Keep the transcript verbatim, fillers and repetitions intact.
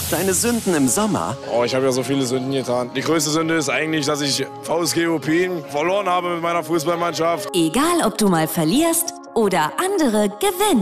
Deine Sünden im Sommer? Oh, ich habe ja so viele Sünden getan. Die größte Sünde ist eigentlich, dass ich V S G Opin verloren habe mit meiner Fußballmannschaft. Egal, ob du mal verlierst oder andere gewinnen.